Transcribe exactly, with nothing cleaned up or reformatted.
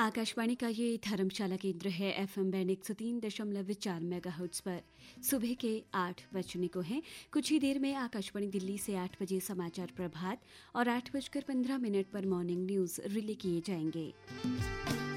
आकाशवाणी का ये धर्मशाला केंद्र है। एफएम बैंड एक सौ तीन दशमलव चार मेगाहर्ट्ज पर सुबह के आठ बजने को हैं। कुछ ही देर में आकाशवाणी दिल्ली से आठ बजे समाचार प्रभात और आठ बजकर पंद्रह मिनट पर मॉर्निंग न्यूज रिले किए जाएंगे।